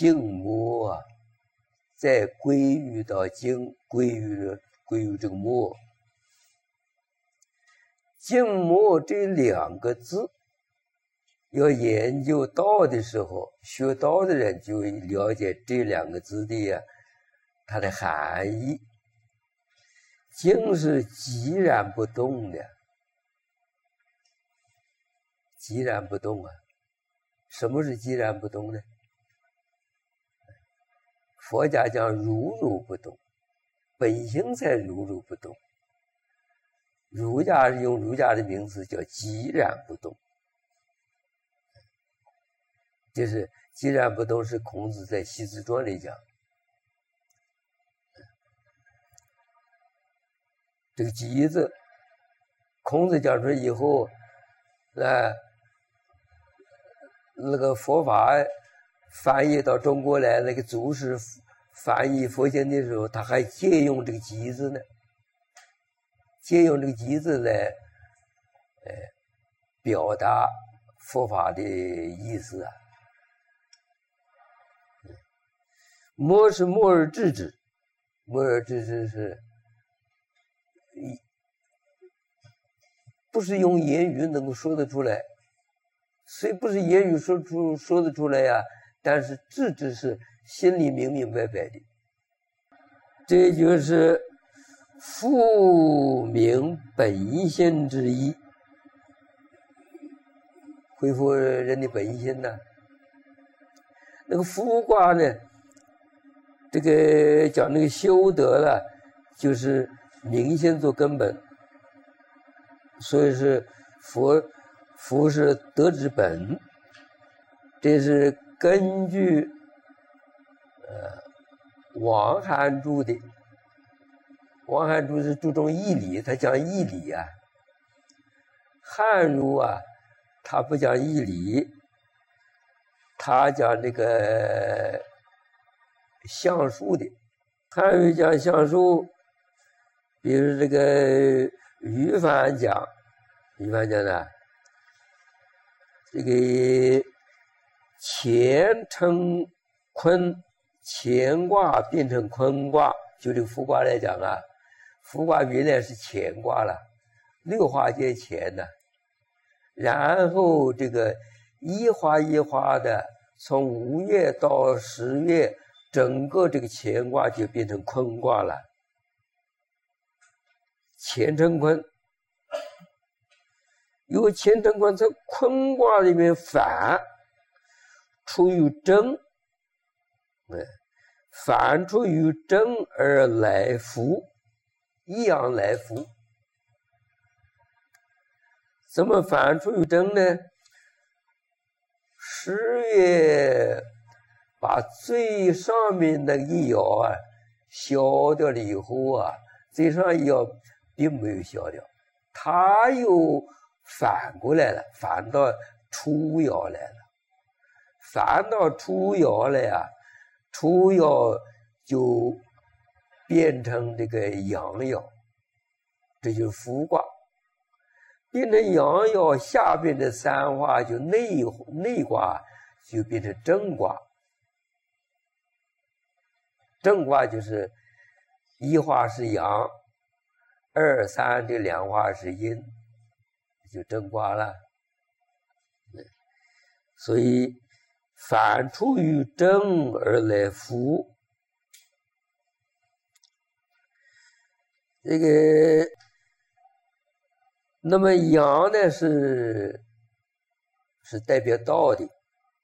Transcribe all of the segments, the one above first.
静默啊，再归于到静，归于这个默。静默这两个字，要研究道的时候，学道的人就了解这两个字的它的含义。静是寂然不动的，寂然不动啊。什么是寂然不动呢？佛家讲如如不动，本性才如如不动。儒家用儒家的名词叫寂然不动。就是寂然不动是孔子在《系辞传》里讲。这个寂字，孔子讲出来以后，那个佛法翻译到中国来，那个祖师翻译佛经的时候，他还借用这个寂字呢，借用这个寂字来表达佛法的意思啊。默是默而知之，默而知之是不是用言语能够说得出来，虽不是言语说得出来呀，但是知之是心里明明白白的。这就是复明本心之意，恢复人的本心呢。那个复卦呢，这个讲那个修德了，就是明心做根本，所以是福是德之本。这是根据王涵注的。王涵注是注重义理，他讲义理啊。汉儒啊，他不讲义理，他讲这个象数的。汉儒讲象数，比如这个于凡讲呢，这个乾成坤，乾卦变成坤卦，就这个复卦来讲啊，复卦原来是乾卦了，六花皆乾呢，然后这个一花一花的，从5月到10月，整个这个乾卦就变成坤卦了。乾成坤，由乾成坤在坤卦里面反出于真，反出于真而来复，一样来复。怎么反出于真呢？10月把最上面那一爻啊消掉了以后啊，最上一爻并没有消掉，它又反过来了，反到初爻来了。反到初爻了呀，初爻就变成这个阳爻，这就是复卦。变成阳爻，下边的3花就内卦就变成正卦。正卦就是一花是阳，2、3这2花是阴，就正卦了。所以反出于正而来复，这个那么阳呢是代表道的。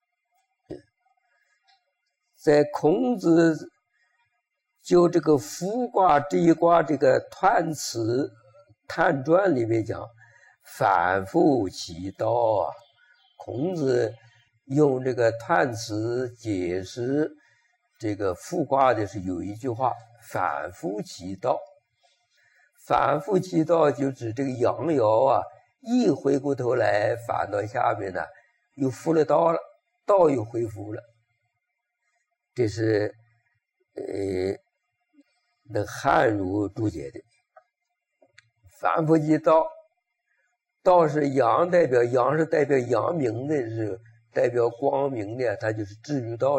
在孔子就这个复卦这一卦这个彖辞彖传里面讲，反复其道啊。孔子用这个彖辞解释这个复卦的是有一句话，反复其道。反复其道就指这个阳爻啊，一回过头来反到下面呢，又复了道了，道又恢复了。这是那汉儒注解的。反复其道，道是阳，代表阳明的，是代表光明的，它就是至于道。